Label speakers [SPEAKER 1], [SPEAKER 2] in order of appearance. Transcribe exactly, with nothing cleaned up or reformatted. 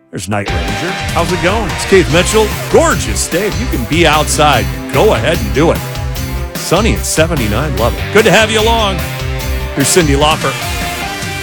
[SPEAKER 1] There's Night Ranger. How's it going? It's Keith Mitchell. Gorgeous day. If you can be outside, go ahead and do it. Sunny at seventy-nine. Love it. Good to have you along. Here's Cyndi Lauper.